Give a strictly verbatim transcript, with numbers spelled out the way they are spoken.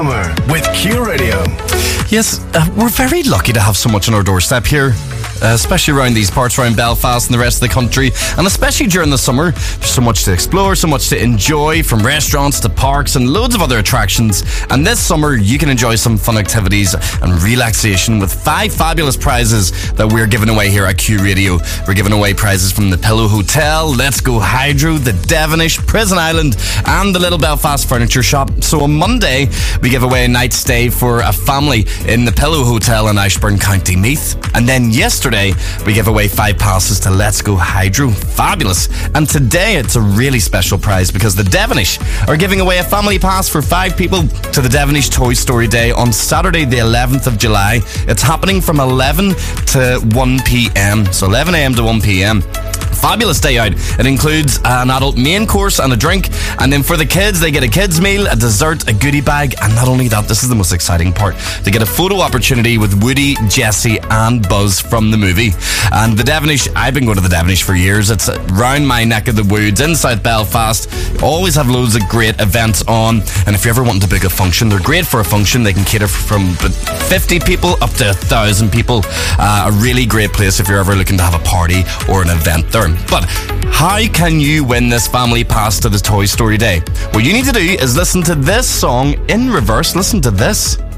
With Q Radio. Yes, uh, we're very lucky to have so much on our doorstep here, uh, especially around these parts around Belfast and the rest of the country, and especially during the summer. There's so much to explore, so much to enjoy, from restaurants to parks and loads of other attractions. And this summer you can enjoy some fun activities and relaxation with five fabulous prizes that we're giving away here at Q Radio. We're giving away prizes from the Pillow Hotel, Let's Go Hydro, the Devonish, Prison Island and the Little Belfast Furniture Shop. So on Monday we give away a night stay for a family in the Pillow Hotel in Ashburn, County Meath. And then yesterday we give away five passes to Let's Go Hydro. Fabulous. And today it's a really special prize because the Devonish are giving away a family pass for five people to the Devonish Toy Story Day on Saturday the eleventh of July. It's happening from eleven to one p.m. So eleven a.m. to one p.m. Fabulous day out. It includes an adult main course and a drink, and then for the kids they get a kids meal, a dessert, a goodie bag, and not only that, this is the most exciting part, they get a photo opportunity with Woody, Jessie and Buzz from the movie. And the Devonish, I've been going to the Devonish for years. It's round my neck of the woods in South Belfast. Always have loads of great events on, and if you're ever wanting to book a function, they're great for a function. They can cater from fifty people up to a thousand people. Uh, a really great place if you're ever looking to have a party or an event there. But how can you win this family pass to the Toy Story Day? What you need to do is listen to this song in reverse. Listen to this.